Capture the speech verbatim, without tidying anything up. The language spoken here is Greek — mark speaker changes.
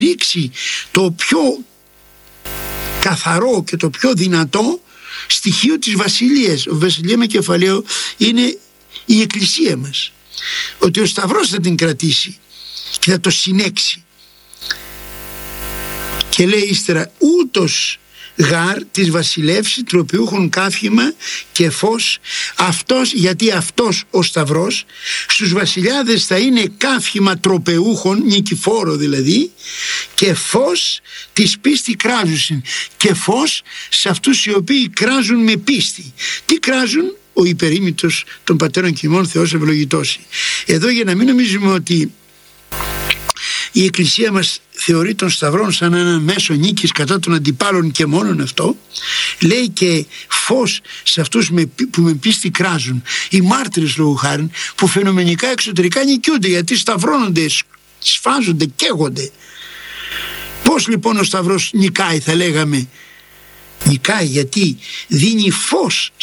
Speaker 1: δείξει το πιο καθαρό και το πιο δυνατό στοιχείο της βασιλείας. Ο βασιλεία με κεφαλαίο είναι η εκκλησία μας, ότι ο Σταυρός θα την κρατήσει και θα το συνέξει. Και λέει ύστερα, ούτως γάρ της βασιλεύση τροπιούχων καύχημα και φως, αυτός, γιατί αυτός ο Σταυρός στους βασιλιάδες θα είναι καύχημα τροπεούχων, νικηφόρο δηλαδή, και φως της πίστη κράζουσιν, και φως σε αυτούς οι οποίοι κράζουν με πίστη. Τι κράζουν? Ο υπερήμητος των πατέρων και ημών Θεός ευλογητώσει. Εδώ, για να μην νομίζουμε ότι η Εκκλησία μας θεωρεί τον Σταυρό σαν ένα μέσο νίκης κατά των αντιπάλων και μόνον αυτό, λέει και φως σε αυτούς που με πίστη κράζουν. Οι μάρτυρες λόγου χάριν, που φαινομενικά εξωτερικά νικιούνται, γιατί σταυρώνονται, σφάζονται, καίγονται. Πώς λοιπόν ο Σταυρός νικάει? Θα λέγαμε νικάει γιατί δίνει φως